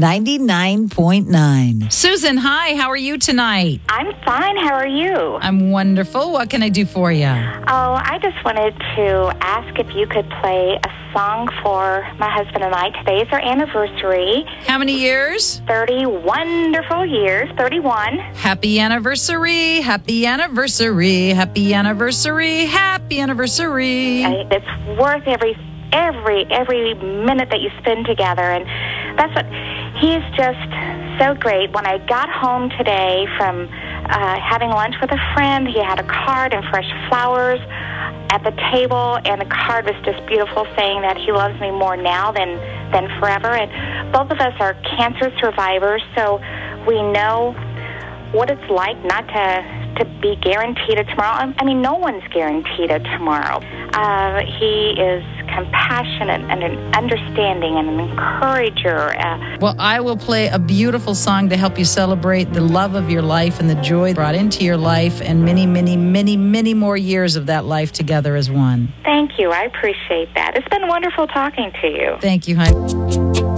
99.9. Susan, hi. How are you tonight? I'm fine. How are you? I'm wonderful. What can I do for you? Oh, I just wanted to ask if you could play a song for my husband and I. Today is our anniversary. How many years? 30 wonderful years. 31. Happy anniversary. Happy anniversary. Happy anniversary. Happy anniversary. It's worth every minute that you spend together, and that's what he's just so great. When I got home today from having lunch with a friend, he had a card and fresh flowers at the table, and the card was just beautiful, saying that he loves me more now than forever. And both of us are cancer survivors, so we know what it's like not to be guaranteed a tomorrow. I mean, no one's guaranteed a tomorrow. He is compassionate and an understanding and an encourager. Well, I will play a beautiful song to help you celebrate the love of your life and the joy brought into your life and many, many, many, many more years of that life together as one. Thank you. I appreciate that. It's been wonderful talking to you. Thank you, honey.